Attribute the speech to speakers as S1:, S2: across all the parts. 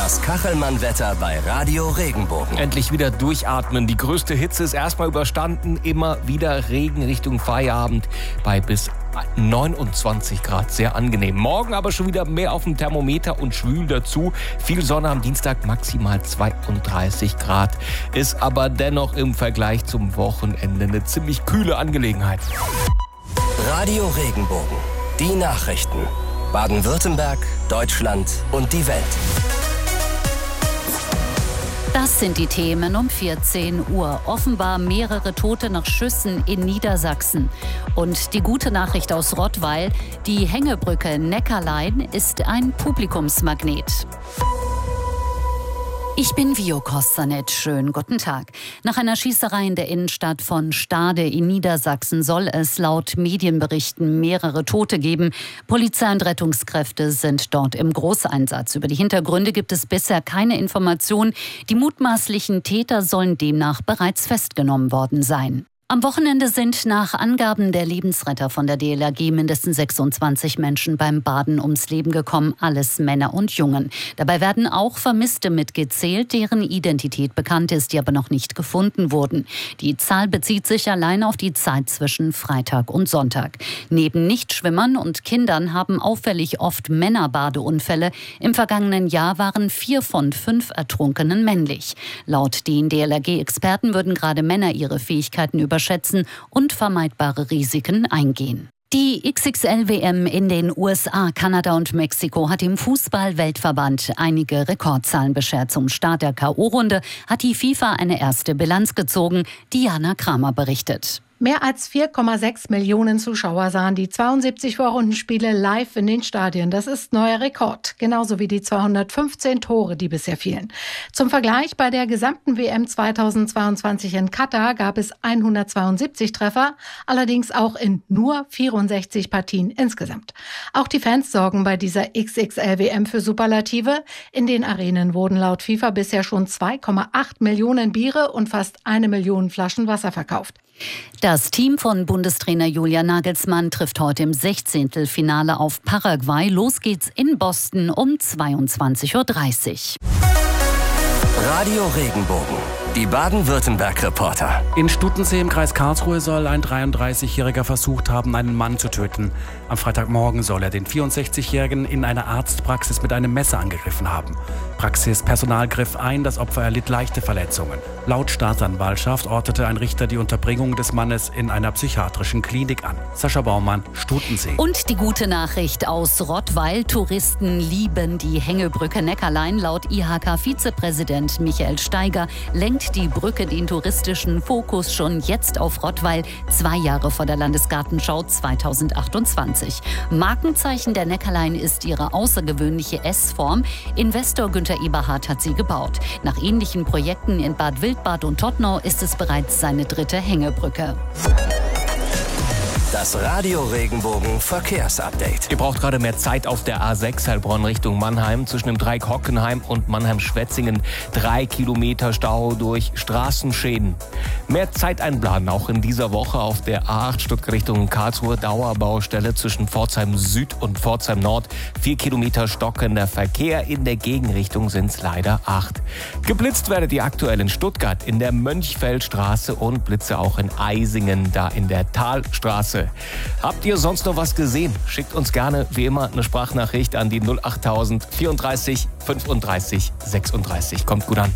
S1: Das Kachelmann-Wetter bei Radio Regenbogen.
S2: Endlich wieder durchatmen. Die größte Hitze ist erstmal überstanden. Immer wieder Regen Richtung Feierabend bei bis 29 Grad. Sehr angenehm. Morgen aber schon wieder mehr auf dem Thermometer und schwül dazu. Viel Sonne am Dienstag, maximal 32 Grad. Ist aber dennoch im Vergleich zum Wochenende eine ziemlich kühle Angelegenheit.
S1: Radio Regenbogen. Die Nachrichten. Baden-Württemberg, Deutschland und die Welt.
S3: Das sind die Themen um 14 Uhr. Offenbar mehrere Tote nach Schüssen in Niedersachsen. Und die gute Nachricht aus Rottweil: Die Hängebrücke Neckarlein ist ein Publikumsmagnet. Ich bin Vio Kostanet. Schönen guten Tag. Nach einer Schießerei in der Innenstadt von Stade in Niedersachsen soll es laut Medienberichten mehrere Tote geben. Polizei und Rettungskräfte sind dort im Großeinsatz. Über die Hintergründe gibt es bisher keine Informationen. Die mutmaßlichen Täter sollen demnach bereits festgenommen worden sein. Am Wochenende sind nach Angaben der Lebensretter von der DLRG mindestens 26 Menschen beim Baden ums Leben gekommen, alles Männer und Jungen. Dabei werden auch Vermisste mitgezählt, deren Identität bekannt ist, die aber noch nicht gefunden wurden. Die Zahl bezieht sich allein auf die Zeit zwischen Freitag und Sonntag. Neben Nichtschwimmern und Kindern haben auffällig oft Männer Badeunfälle. Im vergangenen Jahr waren 4 von 5 Ertrunkenen männlich. Laut den DLRG-Experten würden gerade Männer ihre Fähigkeiten überschätzen und vermeidbare Risiken eingehen. Die XXL-WM in den USA, Kanada und Mexiko hat dem Fußball-Weltverband einige Rekordzahlen beschert. Zum Start der K.O.-Runde hat die FIFA eine erste Bilanz gezogen. Diana Kramer berichtet.
S4: Mehr als 4,6 Millionen Zuschauer sahen die 72 Vorrundenspiele live in den Stadien. Das ist neuer Rekord, genauso wie die 215 Tore, die bisher fielen. Zum Vergleich, bei der gesamten WM 2022 in Katar gab es 172 Treffer, allerdings auch in nur 64 Partien insgesamt. Auch die Fans sorgen bei dieser XXL-WM für Superlative. In den Arenen wurden laut FIFA bisher schon 2,8 Millionen Biere und fast 1 Million Flaschen Wasser verkauft.
S3: Das Team von Bundestrainer Julian Nagelsmann trifft heute im 16. Finale auf Paraguay. Los geht's in Boston um 22:30 Uhr.
S1: Radio Regenbogen. Die Baden-Württemberg-Reporter.
S5: In Stuttensee im Kreis Karlsruhe soll ein 33-Jähriger versucht haben, einen Mann zu töten. Am Freitagmorgen soll er den 64-Jährigen in einer Arztpraxis mit einem Messer angegriffen haben. Praxispersonal griff ein, das Opfer erlitt leichte Verletzungen. Laut Staatsanwaltschaft ordnete ein Richter die Unterbringung des Mannes in einer psychiatrischen Klinik an. Sascha Baumann, Stuttensee.
S3: Und die gute Nachricht aus Rottweil: Touristen lieben die Hängebrücke Neckarlein. Laut IHK-Vizepräsident Michael Steiger lenkt die Brücke den touristischen Fokus schon jetzt auf Rottweil, 2 Jahre vor der Landesgartenschau 2028. Markenzeichen der Neckarlein ist ihre außergewöhnliche S-Form. Investor Günter Eberhardt hat sie gebaut. Nach ähnlichen Projekten in Bad Wildbad und Todtnau ist es bereits seine 3. Hängebrücke.
S1: Das Radio Regenbogen Verkehrsupdate.
S2: Ihr braucht gerade mehr Zeit auf der A6 Heilbronn Richtung Mannheim. Zwischen dem Dreieck Hockenheim und Mannheim-Schwetzingen 3 Kilometer Stau durch Straßenschäden. Mehr Zeit einplanen auch in dieser Woche auf der A8 Stuttgart Richtung Karlsruhe. Dauerbaustelle zwischen Pforzheim Süd und Pforzheim Nord. 4 Kilometer stockender Verkehr. In der Gegenrichtung sind es leider 8. Geblitzt werdet ihr aktuell in Stuttgart in der Mönchfeldstraße und Blitze auch in Eisingen, da in der Talstraße. Habt ihr sonst noch was gesehen? Schickt uns gerne wie immer eine Sprachnachricht an die 08000 34 35 36. Kommt gut an.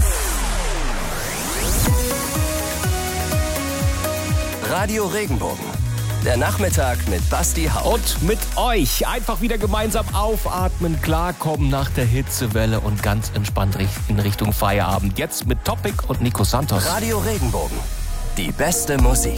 S1: Radio Regenbogen. Der Nachmittag mit Basti Haupt.
S2: Und mit euch einfach wieder gemeinsam aufatmen, klarkommen nach der Hitzewelle und ganz entspannt in Richtung Feierabend. Jetzt mit Topic und Nico Santos.
S1: Radio Regenbogen. Die beste Musik.